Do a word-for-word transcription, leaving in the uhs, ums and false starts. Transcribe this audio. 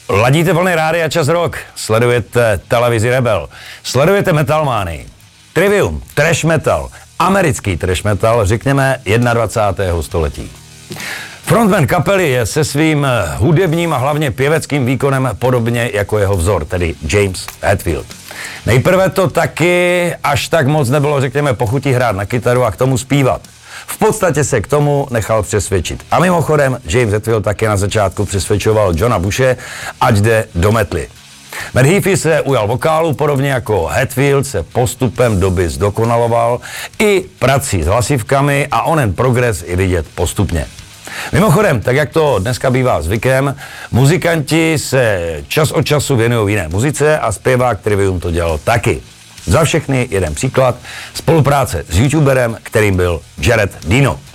Ladíte vlny Rádia Čas Rock, sledujete televizi Rebel, sledujete Metalmány, Trivium, trash metal, americký trash metal, řekněme dvacátého prvního století. Frontman kapely je se svým hudebním a hlavně pěveckým výkonem podobně jako jeho vzor, tedy James Hetfield. Nejprve to taky až tak moc nebylo, řekněme, pochutí hrát na kytaru a k tomu zpívat. V podstatě se k tomu nechal přesvědčit. A mimochodem, James Hetfield také na začátku přesvědčoval Johna Bushe, ať jde do metly. Matt Heafy se ujal vokálu, podobně jako Hetfield se postupem doby zdokonaloval i prací s hlasivkami a onen progres i vidět postupně. Mimochodem, tak jak to dneska bývá zvykem, muzikanti se čas od času věnují jiné muzice a zpěvák Trivium to dělal taky. Za všechny jeden příklad, spolupráce s youtuberem, kterým byl Jared Dino.